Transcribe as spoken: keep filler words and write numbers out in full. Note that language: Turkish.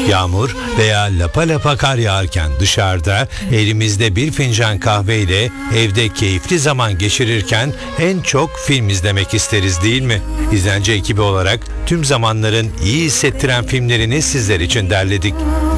Yağmur veya lapa lapa kar yağarken dışarıda, elimizde bir fincan kahveyle evde keyifli zaman geçirirken en çok film izlemek isteriz, değil mi? İzlence ekibi olarak tüm zamanların iyi hissettiren filmlerini sizler için derledik.